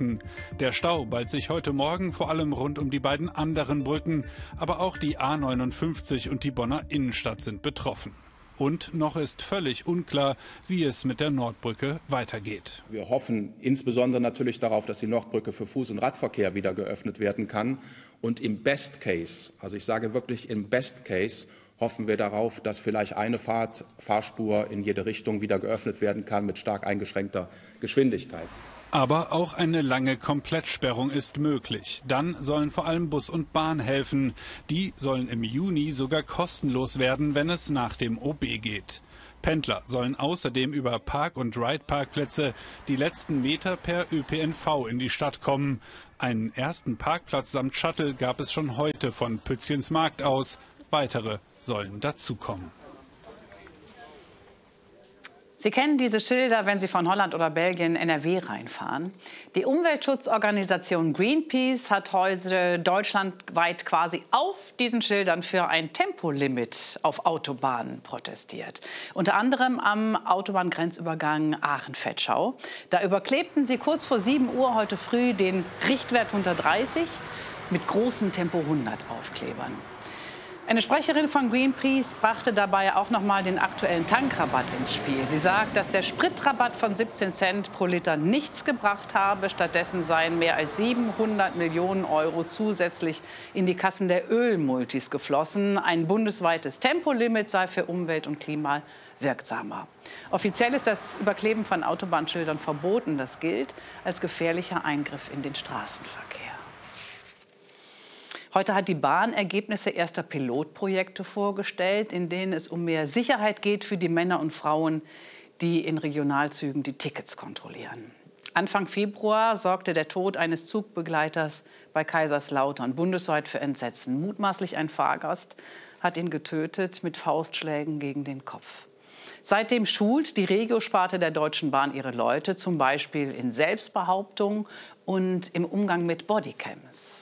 Brücken. Der Stau ballt sich heute Morgen vor allem rund um die beiden anderen Brücken, aber auch die A59 und die Bonner Innenstadt sind betroffen. Und noch ist völlig unklar, wie es mit der Nordbrücke weitergeht. Wir hoffen insbesondere natürlich darauf, dass die Nordbrücke für Fuß- und Radverkehr wieder geöffnet werden kann. Und im Best Case, also ich sage wirklich im Best Case, hoffen wir darauf, dass vielleicht eine Fahrspur in jede Richtung wieder geöffnet werden kann mit stark eingeschränkter Geschwindigkeit. Aber auch eine lange Komplettsperrung ist möglich. Dann sollen vor allem Bus und Bahn helfen. Die sollen im Juni sogar kostenlos werden, wenn es nach dem OB geht. Pendler sollen außerdem über Park- und Ride-Parkplätze die letzten Meter per ÖPNV in die Stadt kommen. Einen ersten Parkplatz samt Shuttle gab es schon heute von Pützchensmarkt aus. Weitere sollen dazukommen. Sie kennen diese Schilder, wenn Sie von Holland oder Belgien in NRW reinfahren. Die Umweltschutzorganisation Greenpeace hat heute deutschlandweit quasi auf diesen Schildern für ein Tempolimit auf Autobahnen protestiert. Unter anderem am Autobahngrenzübergang Aachen-Vetschau. Da überklebten sie kurz vor 7 Uhr heute früh den Richtwert 130 mit großen Tempo 100 Aufklebern. Eine Sprecherin von Greenpeace brachte dabei auch noch mal den aktuellen Tankrabatt ins Spiel. Sie sagt, dass der Spritrabatt von 17 Cent pro Liter nichts gebracht habe. Stattdessen seien mehr als 700 Millionen Euro zusätzlich in die Kassen der Ölmultis geflossen. Ein bundesweites Tempolimit sei für Umwelt und Klima wirksamer. Offiziell ist das Überkleben von Autobahnschildern verboten. Das gilt als gefährlicher Eingriff in den Straßenverkehr. Heute hat die Bahn Ergebnisse erster Pilotprojekte vorgestellt, in denen es um mehr Sicherheit geht für die Männer und Frauen, die in Regionalzügen die Tickets kontrollieren. Anfang Februar sorgte der Tod eines Zugbegleiters bei Kaiserslautern bundesweit für Entsetzen. Mutmaßlich ein Fahrgast hat ihn getötet mit Faustschlägen gegen den Kopf. Seitdem schult die Regio-Sparte der Deutschen Bahn ihre Leute, zum Beispiel in Selbstbehauptung und im Umgang mit Bodycams.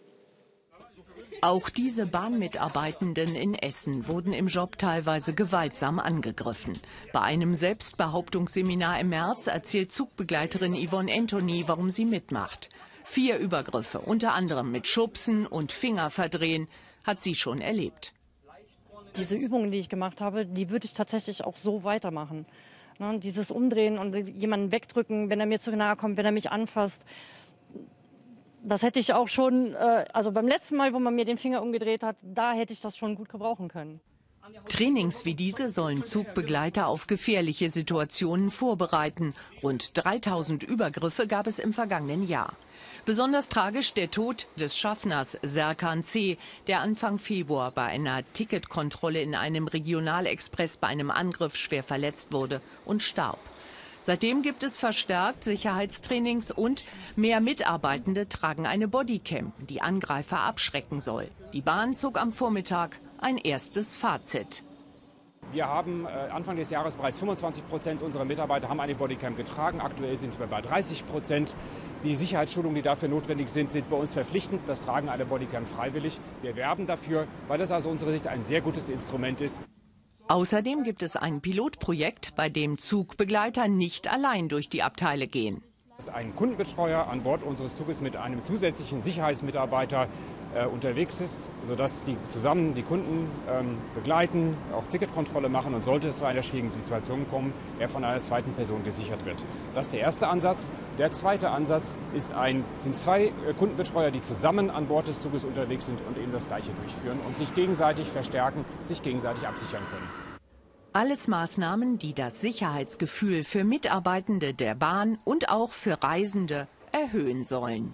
Auch diese Bahnmitarbeitenden in Essen wurden im Job teilweise gewaltsam angegriffen. Bei einem Selbstbehauptungsseminar im März erzählt Zugbegleiterin Yvonne Anthony, warum sie mitmacht. 4 Übergriffe, unter anderem mit Schubsen und Fingerverdrehen, hat sie schon erlebt. Diese Übungen, die ich gemacht habe, die würde ich tatsächlich auch so weitermachen. Ne, dieses Umdrehen und jemanden wegdrücken, wenn er mir zu nahe kommt, wenn er mich anfasst. Das hätte ich auch schon, also beim letzten Mal, wo man mir den Finger umgedreht hat, da hätte ich das schon gut gebrauchen können. Trainings wie diese sollen Zugbegleiter auf gefährliche Situationen vorbereiten. Rund 3000 Übergriffe gab es im vergangenen Jahr. Besonders tragisch der Tod des Schaffners Serkan C., der Anfang Februar bei einer Ticketkontrolle in einem Regionalexpress bei einem Angriff schwer verletzt wurde und starb. Seitdem gibt es verstärkt Sicherheitstrainings und mehr Mitarbeitende tragen eine Bodycam, die Angreifer abschrecken soll. Die Bahn zog am Vormittag ein erstes Fazit. Wir haben Anfang des Jahres bereits 25% unserer Mitarbeiter haben eine Bodycam getragen. Aktuell sind wir bei 30%. Die Sicherheitsschulungen, die dafür notwendig sind, sind bei uns verpflichtend. Das Tragen einer Bodycam freiwillig. Wir werben dafür, weil das aus unserer Sicht ein sehr gutes Instrument ist. Außerdem gibt es ein Pilotprojekt, bei dem Zugbegleiter nicht allein durch die Abteile gehen. Ein Kundenbetreuer an Bord unseres Zuges mit einem zusätzlichen Sicherheitsmitarbeiter unterwegs ist, sodass die zusammen die Kunden begleiten, auch Ticketkontrolle machen und sollte es zu einer schwierigen Situation kommen, er von einer zweiten Person gesichert wird. Das ist der erste Ansatz. Der zweite Ansatz sind 2 Kundenbetreuer, die zusammen an Bord des Zuges unterwegs sind und eben das Gleiche durchführen und sich gegenseitig verstärken, sich gegenseitig absichern können. Alles Maßnahmen, die das Sicherheitsgefühl für Mitarbeitende der Bahn und auch für Reisende erhöhen sollen.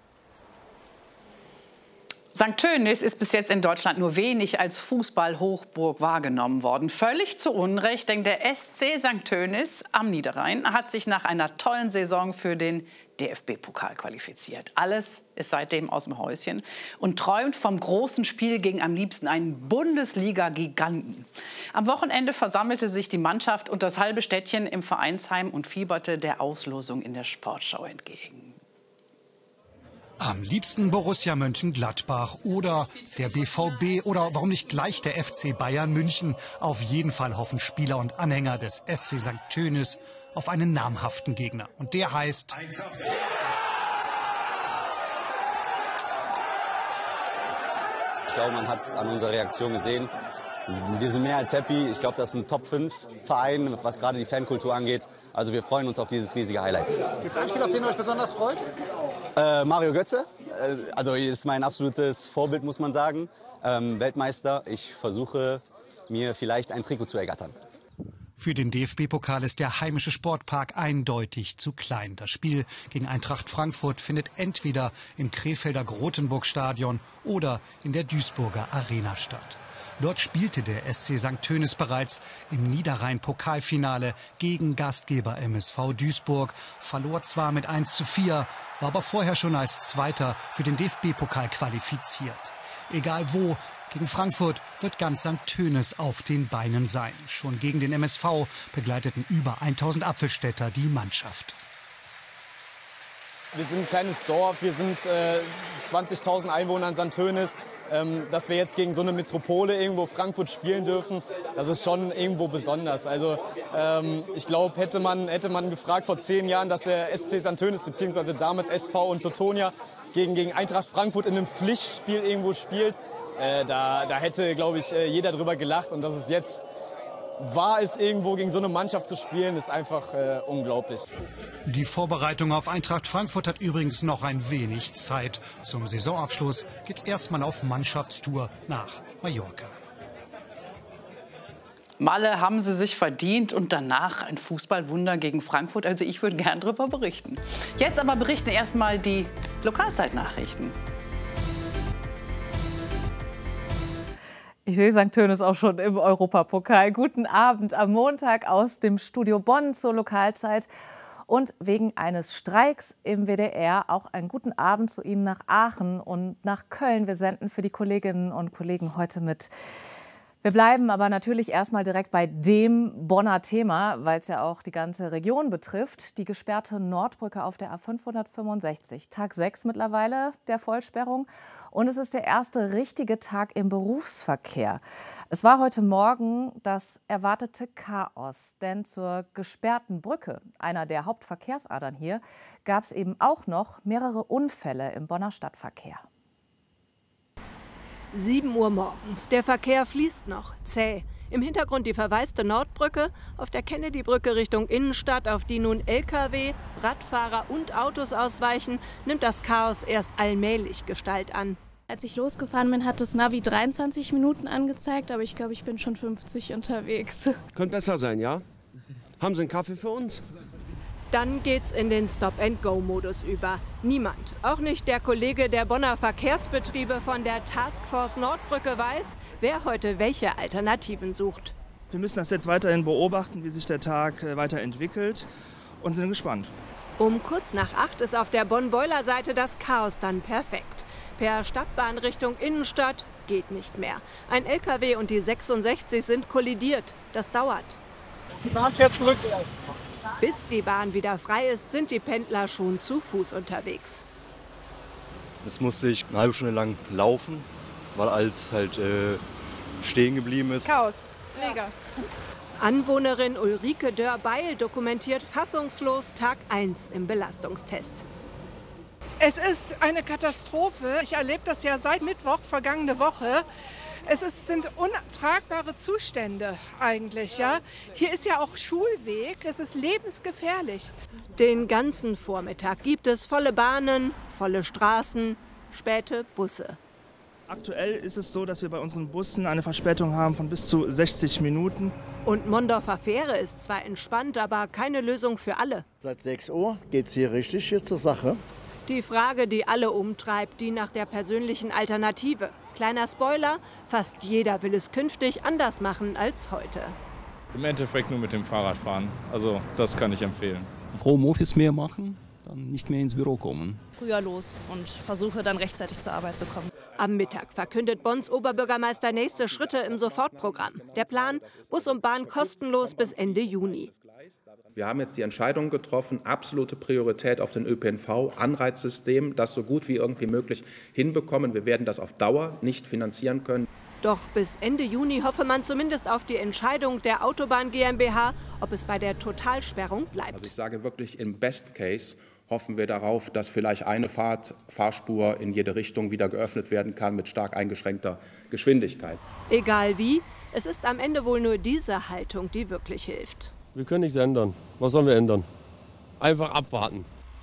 St. Tönis ist bis jetzt in Deutschland nur wenig als Fußball-Hochburg wahrgenommen worden. Völlig zu Unrecht, denn der SC St. Tönis am Niederrhein hat sich nach einer tollen Saison für den DFB-Pokal qualifiziert. Alles ist seitdem aus dem Häuschen und träumt vom großen Spiel gegen am liebsten einen Bundesliga-Giganten. Am Wochenende versammelte sich die Mannschaft und das halbe Städtchen im Vereinsheim und fieberte der Auslosung in der Sportschau entgegen. Am liebsten Borussia Mönchengladbach oder der BVB oder warum nicht gleich der FC Bayern München. Auf jeden Fall hoffen Spieler und Anhänger des SC St. Tönis auf einen namhaften Gegner. Und der heißt glaube, man hat es an unserer Reaktion gesehen. Wir sind mehr als happy. Ich glaube, das ist ein Top-5-Verein, was gerade die Fankultur angeht. Also wir freuen uns auf dieses riesige Highlight. Gibt es einen Spieler, auf den ihr euch besonders freut? Mario Götze. Also ist mein absolutes Vorbild, muss man sagen. Weltmeister. Ich versuche, mir vielleicht ein Trikot zu ergattern. Für den DFB-Pokal ist der heimische Sportpark eindeutig zu klein. Das Spiel gegen Eintracht Frankfurt findet entweder im Krefelder Grotenburg-Stadion oder in der Duisburger Arena statt. Dort spielte der SC St. Tönis bereits im Niederrhein-Pokalfinale gegen Gastgeber MSV Duisburg, verlor zwar mit 1:4, war aber vorher schon als Zweiter für den DFB-Pokal qualifiziert. Egal wo, gegen Frankfurt wird ganz St. Tönis auf den Beinen sein. Schon gegen den MSV begleiteten über 1000 Apfelstädter die Mannschaft. Wir sind ein kleines Dorf, wir sind 20.000 Einwohner in St. Tönis. Dass wir jetzt gegen so eine Metropole irgendwo Frankfurt spielen dürfen, das ist schon irgendwo besonders. Also ich glaube, hätte man gefragt vor 10 Jahren, dass der SC St. Tönis bzw. damals SV und Teutonia gegen Eintracht Frankfurt in einem Pflichtspiel irgendwo spielt, da hätte, glaube ich, jeder drüber gelacht. Und dass es jetzt war, es irgendwo gegen so eine Mannschaft zu spielen, ist einfach unglaublich. Die Vorbereitung auf Eintracht Frankfurt hat übrigens noch ein wenig Zeit. Zum Saisonabschluss geht's erstmal auf Mannschaftstour nach Mallorca. Malle haben sie sich verdient und danach ein Fußballwunder gegen Frankfurt. Also ich würde gern darüber berichten. Jetzt aber berichten erstmal die Lokalzeitnachrichten. Ich sehe St. Tönis auch schon im Europapokal. Guten Abend am Montag aus dem Studio Bonn zur Lokalzeit. Und wegen eines Streiks im WDR auch einen guten Abend zu Ihnen nach Aachen und nach Köln. Wir senden für die Kolleginnen und Kollegen heute mit. Wir bleiben aber natürlich erstmal direkt bei dem Bonner Thema, weil es ja auch die ganze Region betrifft. Die gesperrte Nordbrücke auf der A565. Tag 6 mittlerweile der Vollsperrung. Und es ist der erste richtige Tag im Berufsverkehr. Es war heute Morgen das erwartete Chaos. Denn zur gesperrten Brücke, einer der Hauptverkehrsadern hier, gab es eben auch noch mehrere Unfälle im Bonner Stadtverkehr. 7 Uhr morgens. Der Verkehr fließt noch, zäh. Im Hintergrund die verwaiste Nordbrücke, auf der Kennedy-Brücke Richtung Innenstadt, auf die nun Lkw, Radfahrer und Autos ausweichen, nimmt das Chaos erst allmählich Gestalt an. Als ich losgefahren bin, hat das Navi 23 Minuten angezeigt, aber ich glaube, ich bin schon 50 unterwegs. Könnte besser sein, ja? Haben Sie einen Kaffee für uns? Dann geht's in den Stop-and-Go-Modus über. Niemand, auch nicht der Kollege der Bonner Verkehrsbetriebe von der Taskforce Nordbrücke, weiß, wer heute welche Alternativen sucht. Wir müssen das jetzt weiterhin beobachten, wie sich der Tag weiterentwickelt, und sind gespannt. Um kurz nach 8 ist auf der Bonn-Beuler-Seite das Chaos dann perfekt. Per Stadtbahn Richtung Innenstadt geht nicht mehr. Ein LKW und die 66 sind kollidiert. Das dauert. Die Bahn fährt zurück erst. Bis die Bahn wieder frei ist, sind die Pendler schon zu Fuß unterwegs. Es musste ich eine halbe Stunde lang laufen, weil alles halt stehen geblieben ist. Chaos, mega. Anwohnerin Ulrike Dörr-Beil dokumentiert fassungslos Tag 1 im Belastungstest. Es ist eine Katastrophe. Ich erlebe das ja seit Mittwoch, vergangene Woche. Sind untragbare Zustände eigentlich. Ja? Hier ist ja auch Schulweg, es ist lebensgefährlich. Den ganzen Vormittag gibt es volle Bahnen, volle Straßen, späte Busse. Aktuell ist es so, dass wir bei unseren Bussen eine Verspätung haben von bis zu 60 Minuten. Und Mondorfer Fähre ist zwar entspannt, aber keine Lösung für alle. Seit 6 Uhr geht es hier richtig zur Sache. Die Frage, die alle umtreibt, die nach der persönlichen Alternative. Kleiner Spoiler, fast jeder will es künftig anders machen als heute. Im Endeffekt nur mit dem Fahrrad fahren. Also das kann ich empfehlen. Homeoffice mehr machen, dann nicht mehr ins Büro kommen. Früher los und versuche dann rechtzeitig zur Arbeit zu kommen. Am Mittag verkündet Bonns Oberbürgermeister nächste Schritte im Sofortprogramm. Der Plan, Bus und Bahn kostenlos bis Ende Juni. Wir haben jetzt die Entscheidung getroffen, absolute Priorität auf den ÖPNV, Anreizsystem, das so gut wie irgendwie möglich hinbekommen. Wir werden das auf Dauer nicht finanzieren können. Doch bis Ende Juni hoffe man zumindest auf die Entscheidung der Autobahn GmbH, ob es bei der Totalsperrung bleibt. Also ich sage wirklich, im Best Case hoffen wir darauf, dass vielleicht eine Fahrspur in jede Richtung wieder geöffnet werden kann mit stark eingeschränkter Geschwindigkeit. Egal wie, es ist am Ende wohl nur diese Haltung, die wirklich hilft. Wir können nichts ändern. Was sollen wir ändern? Einfach abwarten.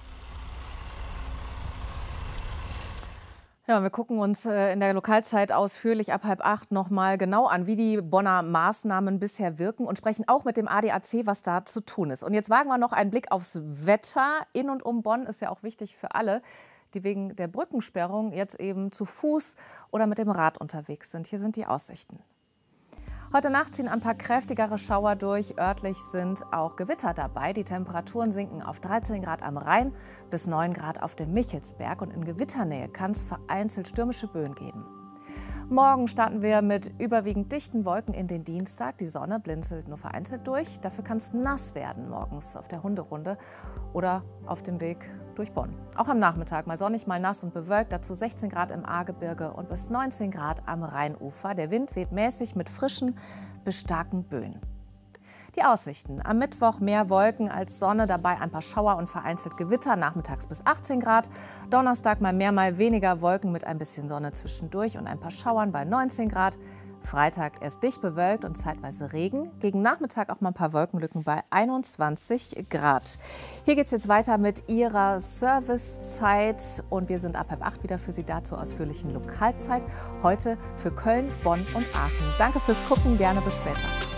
Ja, wir gucken uns in der Lokalzeit ausführlich ab 7:30 noch mal genau an, wie die Bonner Maßnahmen bisher wirken und sprechen auch mit dem ADAC, was da zu tun ist. Und jetzt wagen wir noch einen Blick aufs Wetter. In und um Bonn ist ja auch wichtig für alle, die wegen der Brückensperrung jetzt eben zu Fuß oder mit dem Rad unterwegs sind. Hier sind die Aussichten. Heute Nacht ziehen ein paar kräftigere Schauer durch. Örtlich sind auch Gewitter dabei. Die Temperaturen sinken auf 13 Grad am Rhein bis 9 Grad auf dem Michelsberg. Und in Gewitternähe kann es vereinzelt stürmische Böen geben. Morgen starten wir mit überwiegend dichten Wolken in den Dienstag. Die Sonne blinzelt nur vereinzelt durch. Dafür kann es nass werden morgens auf der Hunderunde oder auf dem Weg durch Bonn. Auch am Nachmittag mal sonnig, mal nass und bewölkt. Dazu 16 Grad im Ahrgebirge und bis 19 Grad am Rheinufer. Der Wind weht mäßig mit frischen bis starken Böen. Die Aussichten. Am Mittwoch mehr Wolken als Sonne, dabei ein paar Schauer und vereinzelt Gewitter, nachmittags bis 18 Grad. Donnerstag mal mehr, mal weniger Wolken mit ein bisschen Sonne zwischendurch und ein paar Schauern bei 19 Grad. Freitag erst dicht bewölkt und zeitweise Regen. Gegen Nachmittag auch mal ein paar Wolkenlücken bei 21 Grad. Hier geht es jetzt weiter mit Ihrer Servicezeit. Und wir sind ab 7:30 wieder für Sie da zur ausführlichen Lokalzeit. Heute für Köln, Bonn und Aachen. Danke fürs Gucken, gerne bis später.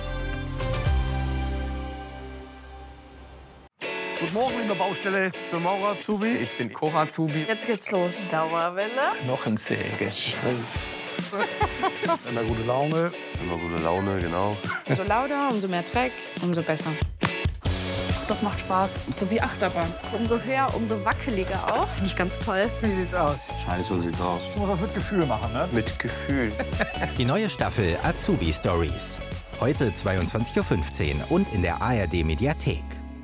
Guten Morgen in der Baustelle. Ich bin Maurer-Azubi. Ich bin Koch-Azubi. Jetzt geht's los. Dauerwelle. Knochensäge. Immer gute Laune. Immer gute Laune, genau. Umso lauter, umso mehr Dreck, umso besser. Das macht Spaß. So wie Achterbahn. Umso höher, umso wackeliger auch. Finde ich ganz toll. Wie sieht's aus? Scheiße, so sieht's aus. Ich muss das mit Gefühl machen, ne? Mit Gefühl. Die neue Staffel Azubi Stories. Heute 22:15 Uhr und in der ARD-Mediathek.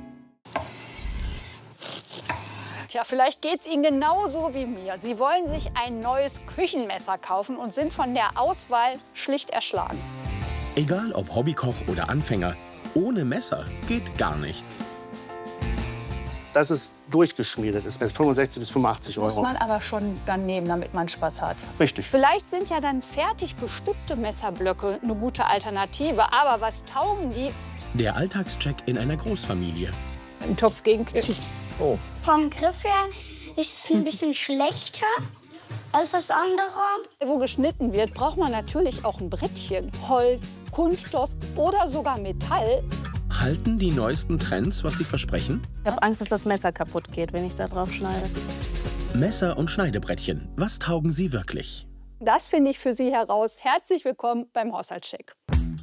Tja, vielleicht geht's Ihnen genauso wie mir. Sie wollen sich ein neues Küchenmesser kaufen und sind von der Auswahl schlicht erschlagen. Egal ob Hobbykoch oder Anfänger, ohne Messer geht gar nichts. Das ist durchgeschmiedet, ist mit 65 bis 85 Euro. Muss man aber schon dann nehmen, damit man Spaß hat. Richtig. Vielleicht sind ja dann fertig bestückte Messerblöcke eine gute Alternative. Aber was taugen die? Der Alltagscheck in einer Großfamilie. Ein Topf gegen Küchen. Oh. Vom Griff her ist es ein bisschen schlechter als das andere. Wo geschnitten wird, braucht man natürlich auch ein Brettchen. Holz, Kunststoff oder sogar Metall. Halten die neuesten Trends, was sie versprechen? Ich habe Angst, dass das Messer kaputt geht, wenn ich da drauf schneide. Messer und Schneidebrettchen, was taugen sie wirklich? Das finde ich für Sie heraus. Herzlich willkommen beim Haushaltscheck.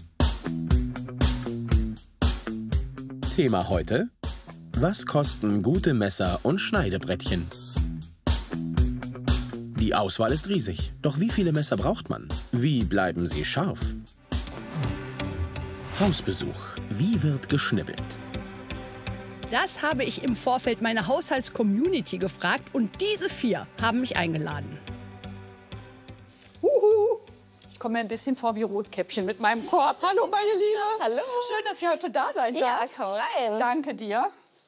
Thema heute: Was kosten gute Messer und Schneidebrettchen? Die Auswahl ist riesig. Doch wie viele Messer braucht man? Wie bleiben sie scharf? Hausbesuch. Wie wird geschnibbelt? Das habe ich im Vorfeld meiner Haushaltscommunity gefragt und diese 4 haben mich eingeladen. Ich komme mir ein bisschen vor wie Rotkäppchen mit meinem Korb. Hallo, meine Liebe. Hallo. Schön, dass ich heute da sein darf. Ja, komm rein. Danke dir.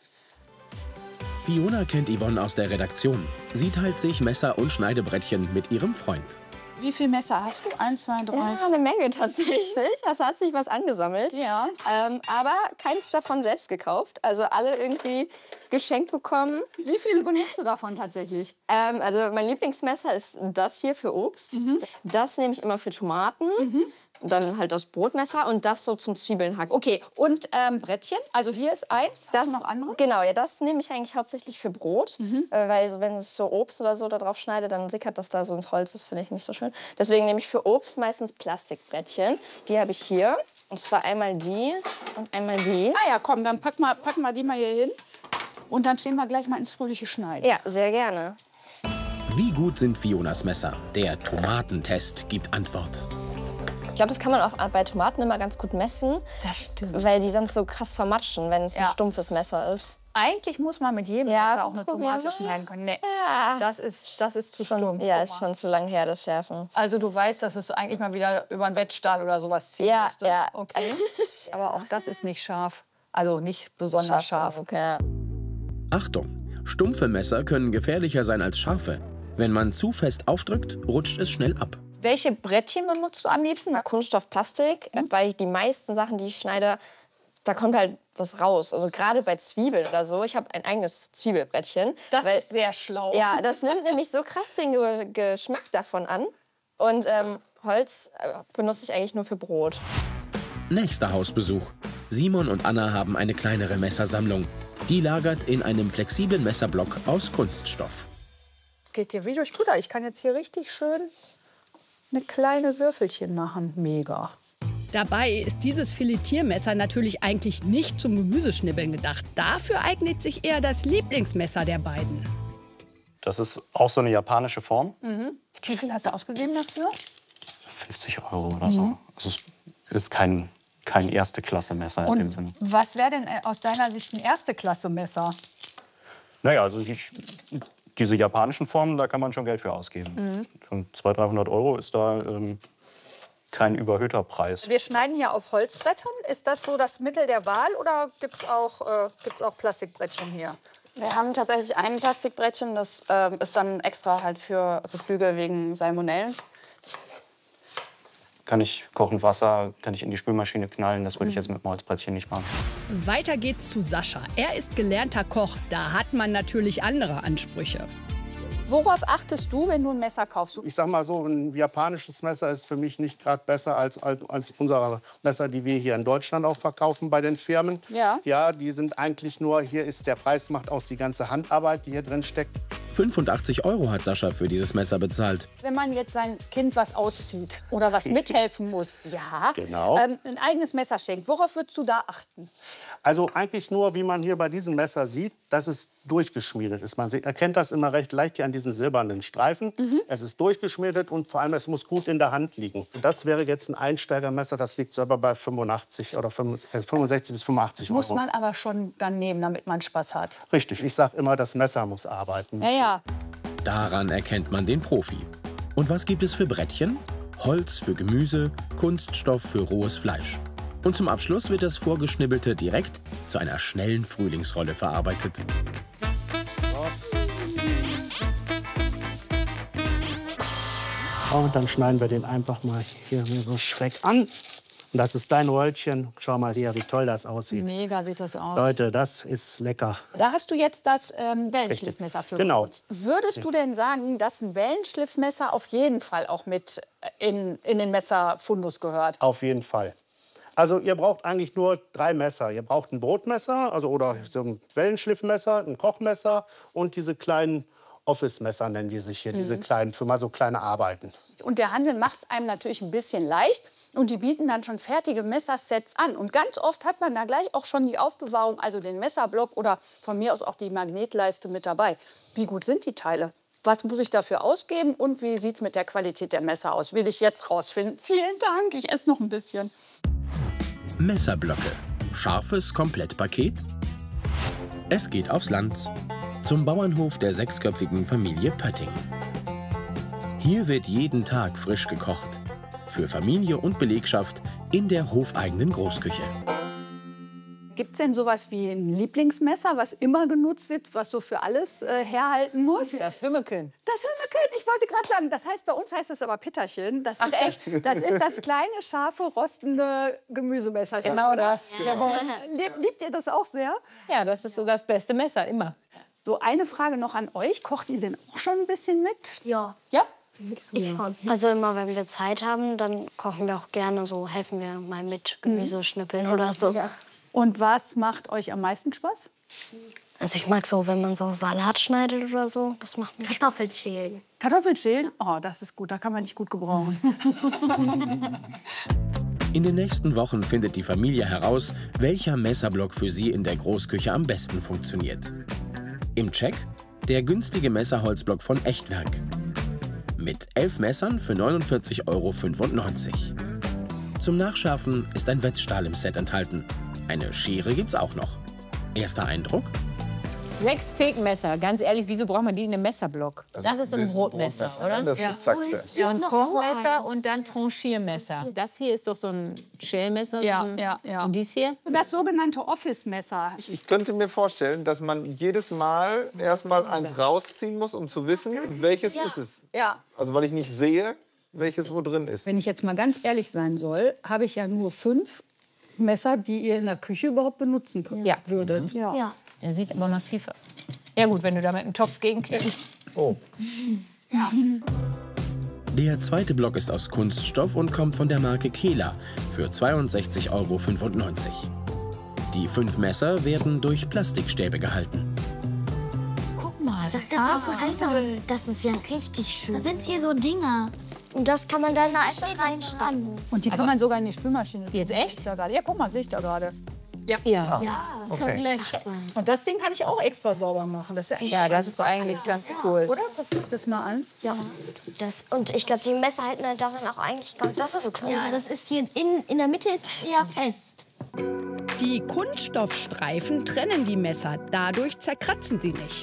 Fiona kennt Yvonne aus der Redaktion. Sie teilt sich Messer und Schneidebrettchen mit ihrem Freund. Wie viele Messer hast du? 1, 2, 3? Ja, eine Menge tatsächlich. Also hat sich was angesammelt. Ja. Aber keins davon selbst gekauft. Also alle irgendwie geschenkt bekommen. Wie viele benutzt du davon tatsächlich? Also mein Lieblingsmesser ist das hier für Obst. Das nehme ich immer für Tomaten. Dann halt das Brotmesser und das so zum Zwiebeln hacken. Okay, und Brettchen? Also hier ist eins. Hast du noch andere? Genau, ja, das nehme ich eigentlich hauptsächlich für Brot. Weil wenn ich so Obst oder so da drauf schneide, dann sickert das da so ins Holz. Das finde ich nicht so schön. Deswegen nehme ich für Obst meistens Plastikbrettchen. Die habe ich hier. Und zwar einmal die und einmal die. Ah ja, komm, dann pack mal die mal hier hin. Und dann stehen wir gleich mal ins fröhliche Schneiden. Ja, sehr gerne. Wie gut sind Fionas Messer? Der Tomatentest gibt Antwort. Ich glaube, das kann man auch bei Tomaten immer ganz gut messen. Das stimmt. Weil die sonst so krass vermatschen, wenn es ein stumpfes Messer ist. Eigentlich muss man mit jedem Messer auch eine Tomate schneiden können. Nee, das ist zu stumpf. Ja, ist schon zu lang her, das Schärfen. Also du weißt, dass es eigentlich mal wieder über einen Wettstahl oder sowas ziehen müsstest. Ja. Okay. Aber auch das ist nicht scharf. Also nicht besonders scharf. Okay. Achtung! Stumpfe Messer können gefährlicher sein als scharfe. Wenn man zu fest aufdrückt, rutscht es schnell ab. Welche Brettchen benutzt du am liebsten? Kunststoff, Plastik, weil die meisten Sachen, die ich schneide, da kommt halt was raus. Also gerade bei Zwiebeln oder so. Ich habe ein eigenes Zwiebelbrettchen. Das ist sehr schlau. Ja, das nimmt nämlich so krass den Geschmack davon an. Und Holz benutze ich eigentlich nur für Brot. Nächster Hausbesuch. Simon und Anna haben eine kleinere Messersammlung. Die lagert in einem flexiblen Messerblock aus Kunststoff. Geht dir wie durch Puder. Ich kann jetzt hier richtig schön eine kleine Würfelchen machen. Mega. Dabei ist dieses Filetiermesser natürlich eigentlich nicht zum Gemüseschnibbeln gedacht. Dafür eignet sich eher das Lieblingsmesser der beiden. Das ist auch so eine japanische Form. Wie viel hast du ausgegeben dafür? 50 € oder so. Also es ist kein Erste-Klasse-Messer in dem Sinne. Was wäre denn aus deiner Sicht ein Erste-Klasse-Messer? Naja, also diese japanischen Formen, da kann man schon Geld für ausgeben. Schon 200–300 € ist da kein überhöhter Preis. Wir schneiden hier auf Holzbrettern. Ist das so das Mittel der Wahl oder gibt es auch Plastikbrettchen hier? Wir haben tatsächlich ein Plastikbrettchen, das ist dann extra halt für Geflügel wegen Salmonellen. Kann ich kochend Wasser, kann ich in die Spülmaschine knallen. Das würde ich jetzt mit dem Holzbrettchen nicht machen. Weiter geht's zu Sascha. Er ist gelernter Koch. Da hat man natürlich andere Ansprüche. Worauf achtest du, wenn du ein Messer kaufst? Ich sag mal so, ein japanisches Messer ist für mich nicht gerade besser als unsere Messer, die wir hier in Deutschland auch verkaufen bei den Firmen. Ja. Ja, die sind eigentlich nur, hier ist der Preis, macht aus die ganze Handarbeit, die hier drin steckt. 85 € hat Sascha für dieses Messer bezahlt. Wenn man jetzt sein Kind was auszieht oder was mithelfen muss, ja, genau. Ein eigenes Messer schenkt, worauf würdest du da achten? Also eigentlich nur, wie man hier bei diesem Messer sieht, dass es durchgeschmiedet ist. Man erkennt das immer recht leicht hier an diesen silbernen Streifen. Es ist durchgeschmiedet und vor allem, es muss gut in der Hand liegen. Das wäre jetzt ein Einsteigermesser, das liegt so bei 65 oder 65 bis 85 €. Muss man aber schon dann nehmen, damit man Spaß hat. Richtig, ich sage immer, das Messer muss arbeiten. Ja. Daran erkennt man den Profi. Und was gibt es für Brettchen? Holz für Gemüse, Kunststoff für rohes Fleisch. Und zum Abschluss wird das Vorgeschnibbelte direkt zu einer schnellen Frühlingsrolle verarbeitet. Und dann schneiden wir den einfach mal hier so schräg an. Und das ist dein Röllchen. Schau mal hier, wie toll das aussieht. Mega sieht das aus. Leute, das ist lecker. Da hast du jetzt das Wellenschliffmesser für genau. benutzt. Würdest du denn sagen, dass ein Wellenschliffmesser auf jeden Fall auch mit in den Messerfundus gehört? Auf jeden Fall. Also ihr braucht eigentlich nur 3 Messer. Ihr braucht ein Brotmesser, oder so ein Wellenschliffmesser, ein Kochmesser und diese kleinen Office-Messer nennen die sich hier, diese kleinen, für mal so kleine Arbeiten. Und der Handel macht es einem natürlich ein bisschen leicht. Und die bieten dann schon fertige Messersets an. Und ganz oft hat man da gleich auch schon die Aufbewahrung, also den Messerblock oder von mir aus auch die Magnetleiste mit dabei. Wie gut sind die Teile? Was muss ich dafür ausgeben und wie sieht es mit der Qualität der Messer aus? Will ich jetzt rausfinden. Vielen Dank, ich esse noch ein bisschen. Messerblöcke. Scharfes Komplettpaket? Es geht aufs Land. Zum Bauernhof der 6-köpfigen Familie Pötting. Hier wird jeden Tag frisch gekocht. Für Familie und Belegschaft in der hofeigenen Großküche. Gibt es denn sowas wie ein Lieblingsmesser, was immer genutzt wird, was so für alles herhalten muss? Das Hümmeken. Das Hümmeken, ich wollte gerade sagen, das heißt, bei uns heißt es aber Pitterchen. Das ist echt? Das ist das kleine, scharfe, rostende Gemüsemesser. Genau das. Ja. Liebt ihr das auch sehr? Ja, das ist so das beste Messer, immer. So, eine Frage noch an euch. Kocht ihr denn auch schon ein bisschen mit? Ja. Ja? Also immer, wenn wir Zeit haben, dann kochen wir auch gerne so, helfen wir mal mit Gemüse schnippeln oder so. Ja. Und was macht euch am meisten Spaß? Also ich mag so, wenn man so Salat schneidet oder so, das macht mir Kartoffeln schälen. Kartoffeln schälen? Oh, das ist gut, da kann man dich gut gebrauchen. In den nächsten Wochen findet die Familie heraus, welcher Messerblock für sie in der Großküche am besten funktioniert. Im Check der günstige Messerholzblock von Echtwerk. Mit 11 Messern für 49,95 €. Zum Nachschärfen ist ein Wetzstahl im Set enthalten. Eine Schere gibt's auch noch. Erster Eindruck? 6 Steakmesser. Ganz ehrlich, wieso braucht man die in einem Messerblock? Das ist ein Brotmesser, oder? Das gezackte. Ja, und Kochmesser und dann Tranchiermesser. Das hier ist doch so ein Schälmesser. Ja. Und dies hier? Das sogenannte Office-Messer. Ich könnte mir vorstellen, dass man jedes Mal erstmal eins rausziehen muss, um zu wissen, welches ist es. Ja. Also weil ich nicht sehe, welches wo drin ist. Wenn ich jetzt mal ganz ehrlich sein soll, habe ich ja nur 5 Messer, die ihr in der Küche überhaupt benutzen könnt, würdet. Ja. Der sieht aber massiv aus. Ja gut, wenn du da mit einem Topf gegenkippst. Oh. Ja. Der zweite Block ist aus Kunststoff und kommt von der Marke Kehler für 62,95 €. Die 5 Messer werden durch Plastikstäbe gehalten. Guck mal, das ist ja richtig schön. Da sind hier so Dinger. Und das kann man dann da einfach reinschreiben. Und die kann man sogar in die Spülmaschine tun. Jetzt echt? Ja, guck mal, sehe ich da gerade. Ja. Das hat gleich Spaß. Und das Ding kann ich auch extra sauber machen. Das ist Ja, das ist eigentlich ganz cool. Oder? Guck das mal an. Ja. Und ich glaube, die Messer halten darin auch eigentlich ganz gut. Ja, das ist hier in der Mitte ist eher fest. Die Kunststoffstreifen trennen die Messer. Dadurch zerkratzen sie nicht.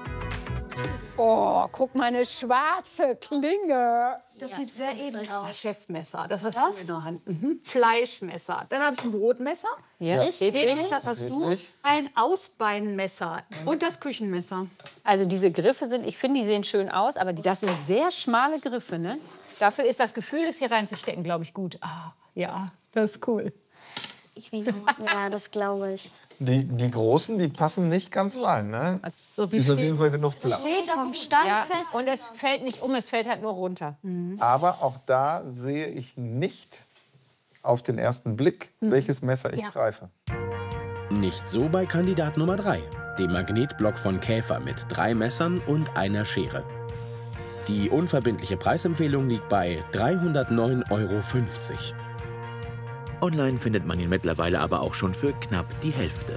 Oh, guck mal, eine schwarze Klinge. Das sieht sehr edel aus. Chefmesser, das hast du in der Hand. Fleischmesser. Dann habe ich ein Brotmesser. Ja, Das hast du. Ein Ausbeinmesser und das Küchenmesser. Also diese Griffe sind, ich finde, die sehen schön aus, aber das sind sehr schmale Griffe, ne? Dafür ist das Gefühl, das hier reinzustecken, glaube ich, gut. Ah, ja, das ist cool. Ja, das glaube ich. Die großen, die passen nicht ganz rein, ne? So wie ist auf jeden Fall genug Platz. Steht vom Stand fest. Und es fällt nicht um, es fällt halt nur runter. Aber auch da sehe ich nicht auf den ersten Blick, welches Messer ich greife. Nicht so bei Kandidat Nummer 3, dem Magnetblock von Käfer mit 3 Messern und einer Schere. Die unverbindliche Preisempfehlung liegt bei 309,50 €. Online findet man ihn mittlerweile aber auch schon für knapp die Hälfte.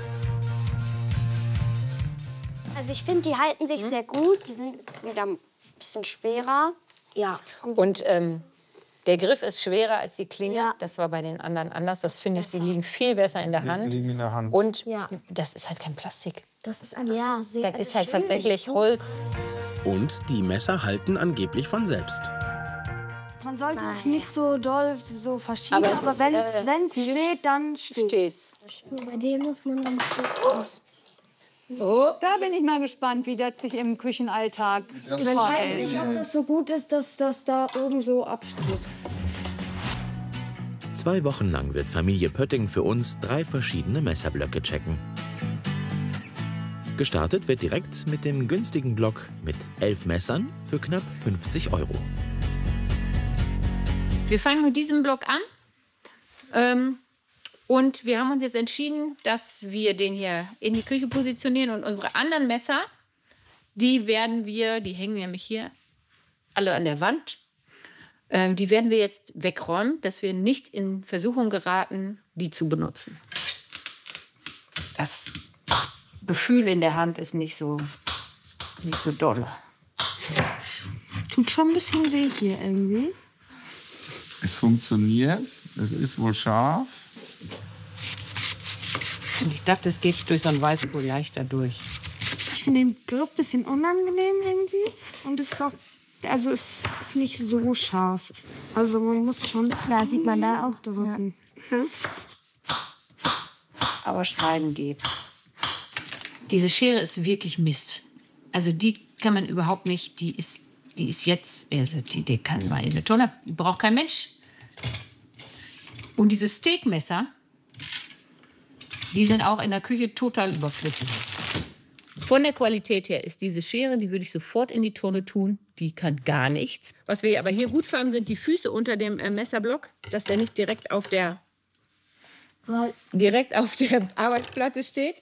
Also ich finde, die halten sich sehr gut. Die sind wieder ein bisschen schwerer. Ja. Und der Griff ist schwerer als die Klinge. Ja. Das war bei den anderen anders. Das finde ich, die liegen viel besser in der Hand. Die liegen in der Hand. Und das ist halt kein Plastik. Das ist einfach sehr Das ist halt tatsächlich Holz. Und die Messer halten angeblich von selbst. Man sollte es nicht so doll so verschieben, aber wenn es steht, dann steht's. Bei dem muss man dann Oh, da bin ich mal gespannt, wie das sich im Küchenalltag verhält. Ich weiß nicht, ob das so gut ist, dass das da oben so absteht. 2 Wochen lang wird Familie Pötting für uns 3 verschiedene Messerblöcke checken. Gestartet wird direkt mit dem günstigen Block mit 11 Messern für knapp 50 €. Wir fangen mit diesem Block an. Und wir haben uns jetzt entschieden, dass wir den hier in die Küche positionieren. Und unsere anderen Messer, die hängen nämlich hier alle an der Wand. Die werden wir jetzt wegräumen, dass wir nicht in Versuchung geraten, die zu benutzen. Das Gefühl in der Hand ist nicht so doll. Tut schon ein bisschen weh hier irgendwie. Es funktioniert, es ist wohl scharf. Und ich dachte, es geht durch so ein Weißkohl leichter durch. Ich finde den Griff ein bisschen unangenehm irgendwie. Und es ist auch, also es ist nicht so scharf. Also man muss schon. Da sieht man da auch drücken. Ja. Aber schneiden geht. Diese Schere ist wirklich Mist. Also die kann man überhaupt nicht, die ist jetzt, also die kann man in eine Tonne, braucht kein Mensch. Und diese Steakmesser, die sind auch in der Küche total überflüssig. Von der Qualität her ist diese Schere, die würde ich sofort in die Tonne tun. Die kann gar nichts. Was wir aber hier gut haben, sind die Füße unter dem Messerblock, dass der nicht direkt auf der Arbeitsplatte steht.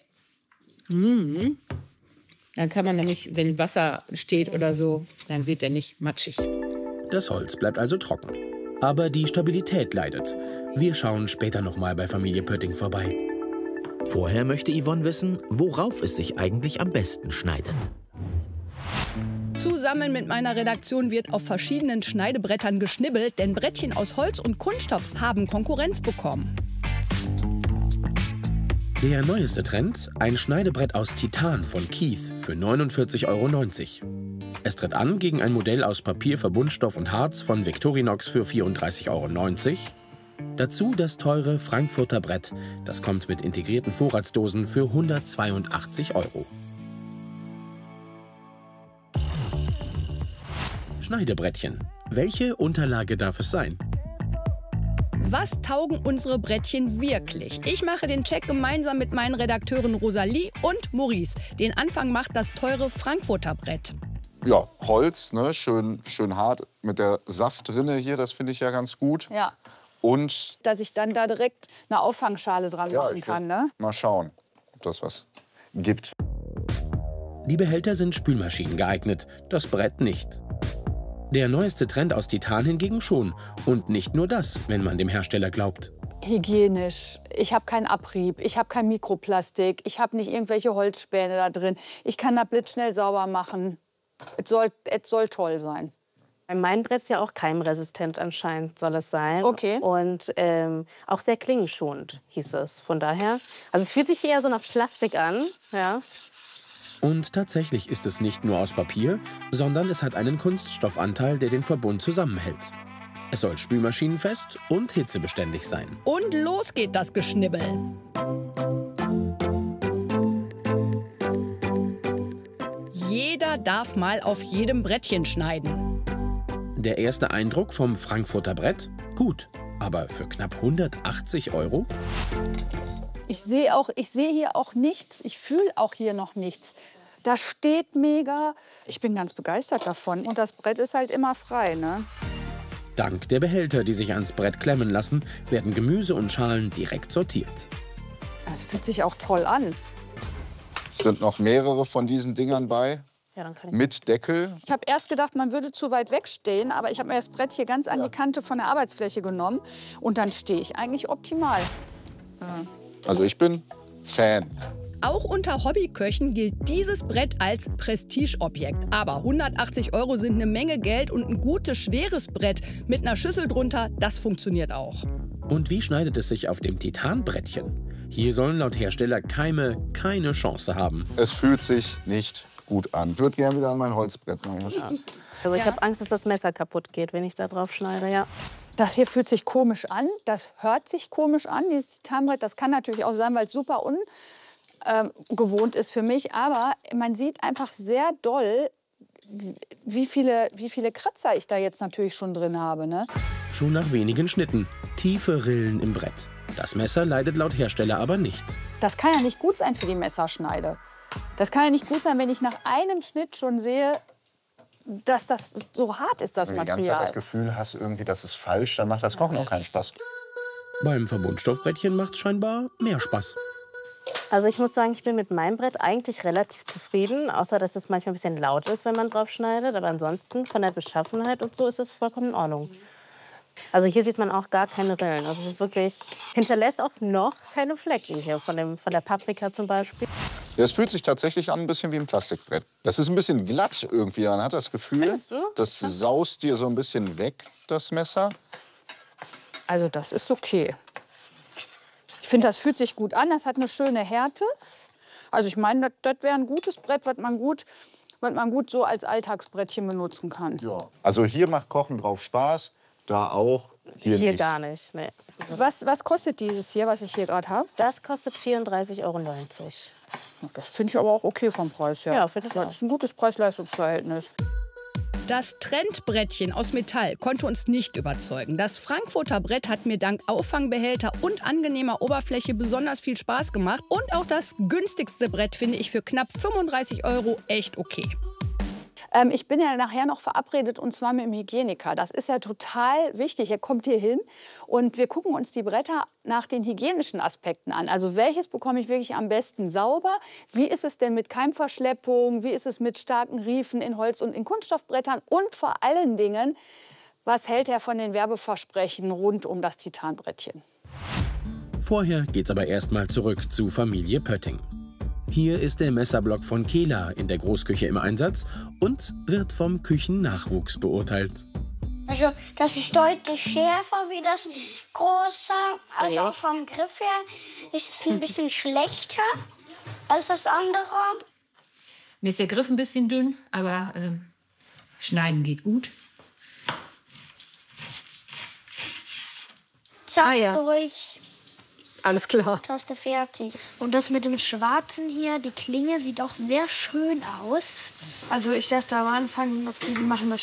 Dann kann man nämlich, wenn Wasser steht oder so, dann wird der nicht matschig. Das Holz bleibt also trocken. Aber die Stabilität leidet. Wir schauen später noch mal bei Familie Pötting vorbei. Vorher möchte Yvonne wissen, worauf es sich eigentlich am besten schneidet. Zusammen mit meiner Redaktion wird auf verschiedenen Schneidebrettern geschnibbelt, denn Brettchen aus Holz und Kunststoff haben Konkurrenz bekommen. Der neueste Trend, ein Schneidebrett aus Titan von Keith für 49,90 €. Es tritt an gegen ein Modell aus Papier, Verbundstoff und Harz von Victorinox für 34,90 €. Dazu das teure Frankfurter Brett. Das kommt mit integrierten Vorratsdosen für 182 €. Schneidebrettchen. Welche Unterlage darf es sein? Was taugen unsere Brettchen wirklich? Ich mache den Check gemeinsam mit meinen Redakteuren Rosalie und Maurice. Den Anfang macht das teure Frankfurter Brett. Ja, Holz, ne? schön hart mit der Saftrinne hier, das finde ich ja ganz gut. Ja. Und dass ich dann da direkt eine Auffangschale dran machen kann, ne? Mal schauen, ob das was gibt. Die Behälter sind Spülmaschinen geeignet, das Brett nicht. Der neueste Trend aus Titan hingegen schon. Und nicht nur das, wenn man dem Hersteller glaubt. Hygienisch. Ich habe keinen Abrieb, ich habe kein Mikroplastik, ich habe nicht irgendwelche Holzspäne da drin. Ich kann das blitzschnell sauber machen. Es soll toll sein. Mein Brett ist ja auch keimresistent anscheinend, soll es sein. Okay. Und auch sehr klingenschonend, hieß es. Von daher, also es fühlt sich eher so nach Plastik an, ja. Und tatsächlich ist es nicht nur aus Papier, sondern es hat einen Kunststoffanteil, der den Verbund zusammenhält. Es soll spülmaschinenfest und hitzebeständig sein. Und los geht das Geschnibbel. Jeder darf mal auf jedem Brettchen schneiden. Der erste Eindruck vom Frankfurter Brett? Gut, aber für knapp 180 €? Ich sehe hier auch nichts, ich fühle auch hier noch nichts. Das steht mega. Ich bin ganz begeistert davon. Und das Brett ist halt immer frei, ne? Dank der Behälter, die sich ans Brett klemmen lassen, werden Gemüse und Schalen direkt sortiert. Das fühlt sich auch toll an. Es sind noch mehrere von diesen Dingern bei. Ja, dann kann ich mit Deckel. Ich habe erst gedacht, man würde zu weit wegstehen, aber ich habe mir das Brett hier ganz an die Kante von der Arbeitsfläche genommen. Und dann stehe ich eigentlich optimal. Also ich bin Fan. Auch unter Hobbyköchen gilt dieses Brett als Prestigeobjekt. Aber 180 € sind eine Menge Geld und ein gutes, schweres Brett mit einer Schüssel drunter, das funktioniert auch. Und wie schneidet es sich auf dem Titanbrettchen? Hier sollen laut Hersteller Keime keine Chance haben. Es fühlt sich nicht gut an. Ich würde gerne wieder an mein Holzbrett machen. Ja. Also ich habe Angst, dass das Messer kaputt geht, wenn ich da drauf schneide, ja. Das hier fühlt sich komisch an, das hört sich komisch an, dieses Titanbrett. Das kann natürlich auch sein, weil es super ungewohnt ist für mich. Aber man sieht einfach sehr doll, wie viele Kratzer ich da jetzt natürlich schon drin habe. Ne? Schon nach wenigen Schnitten. Tiefe Rillen im Brett. Das Messer leidet laut Hersteller aber nicht. Das kann ja nicht gut sein für die Messerschneide. Das kann ja nicht gut sein, wenn ich nach einem Schnitt schon sehe, dass das so hart ist, das Material. Wenn du die ganze Zeit das Gefühl hast, irgendwie, das ist falsch, dann macht das Kochen auch keinen Spaß. Beim Verbundstoffbrettchen macht es scheinbar mehr Spaß. Also ich muss sagen, ich bin mit meinem Brett eigentlich relativ zufrieden, außer dass es manchmal ein bisschen laut ist, wenn man drauf schneidet. Aber ansonsten von der Beschaffenheit und so ist es vollkommen in Ordnung. Also hier sieht man auch gar keine Rillen. Also es ist wirklich, hinterlässt auch noch keine Flecken hier von der Paprika zum Beispiel. Ja, es fühlt sich tatsächlich an ein bisschen wie ein Plastikbrett. Das ist ein bisschen glatt irgendwie. Man hat das Gefühl, das saust dir so ein bisschen weg, das Messer. Also das ist okay. Ich finde, das fühlt sich gut an. Das hat eine schöne Härte. Also ich meine, das wäre ein gutes Brett, was man gut so als Alltagsbrettchen benutzen kann. Ja. Also hier macht Kochen drauf Spaß, da auch. Hier nicht. gar nicht. Nee. Was kostet dieses hier, was ich hier gerade habe? Das kostet 34,90 €. Das finde ich aber auch okay vom Preis her. Ja, finde ich auch. Das ist ein gutes Preis-Leistungs-Verhältnis. Das Trendbrettchen aus Metall konnte uns nicht überzeugen. Das Frankfurter Brett hat mir dank Auffangbehälter und angenehmer Oberfläche besonders viel Spaß gemacht. Und auch das günstigste Brett finde ich für knapp 35 € echt okay. Ich bin ja nachher noch verabredet, und zwar mit dem Hygieniker. Das ist ja total wichtig. Er kommt hier hin und wir gucken uns die Bretter nach den hygienischen Aspekten an. Also welches bekomme ich wirklich am besten sauber? Wie ist es denn mit Keimverschleppung? Wie ist es mit starken Riefen in Holz- und in Kunststoffbrettern? Und vor allen Dingen, was hält er von den Werbeversprechen rund um das Titanbrettchen? Vorher geht's aber erstmal zurück zu Familie Pötting. Hier ist der Messerblock von Kela in der Großküche im Einsatz und wird vom Küchennachwuchs beurteilt. Also das ist deutlich schärfer wie das große. Also auch vom Griff her ist es ein bisschen schlechter als das andere. Mir ist der Griff ein bisschen dünn, aber schneiden geht gut. Zack, durch. Alles klar. Taste fertig. Und das mit dem Schwarzen hier, die Klinge sieht auch sehr schön aus. Also ich dachte am Anfang, okay, die machen das